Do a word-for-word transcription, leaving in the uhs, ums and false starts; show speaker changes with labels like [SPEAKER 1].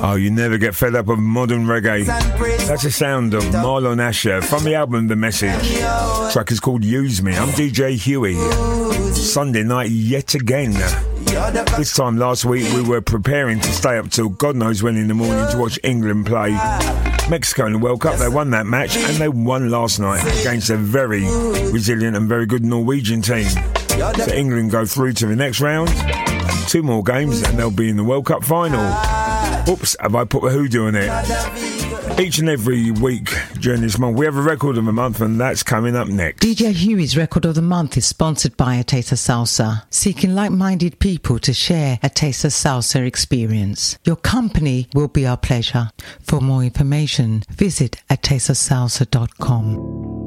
[SPEAKER 1] Oh, you never get fed up of modern reggae. That's the sound of Marlon Asher from the album The Message. The track is called Use Me. I'm D J Huey. Sunday night yet again. This time last week we were preparing to stay up till God knows when in the morning to watch England play Mexico in the World Cup. They won that match and they won last night against a very resilient and very good Norwegian team. So England go through to the next round. Two more games and they'll be in the World Cup final. Oops, have I put a hoodoo on it? Each and every week during this month we have a record of the month, and that's coming up next.
[SPEAKER 2] D J Huey's Record of the Month is sponsored by A Taste of Salsa, seeking like-minded people to share a Taste of Salsa experience. Your company will be our pleasure. For more information, visit a taste of salsa dot com.